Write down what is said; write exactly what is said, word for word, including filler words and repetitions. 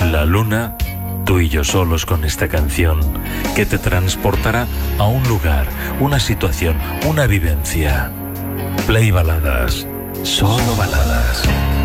La luna, tú y yo solos con esta canción que te transportará a un lugar, una situación, una vivencia. Play Baladas, solo baladas.